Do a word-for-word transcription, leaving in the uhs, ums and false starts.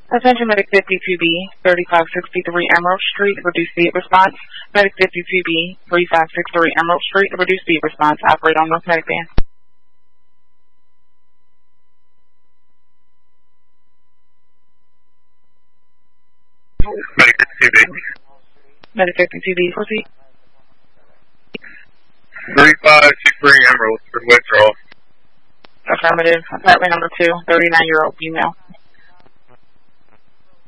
Attention Medic fifty-two B, thirty-five sixty-three Emerald Street, reduce speed response. Medic fifty-two B, thirty-five sixty-three Emerald Street, reduce speed response. Operate on North Medic Band. Medic fifty-two B. Medic fifty-two B, proceed. thirty-five sixty-three Emerald for withdrawal. Affirmative. Apartment number two, thirty-nine-year-old female.